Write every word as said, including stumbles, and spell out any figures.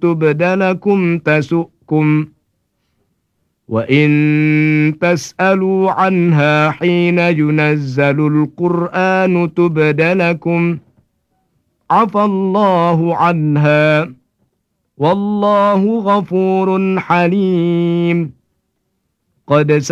تبد لكم تسؤكم وإن تسألوا عنها حين ينزل القرآن تبد لكم عفى الله عنها والله غفور حليم قد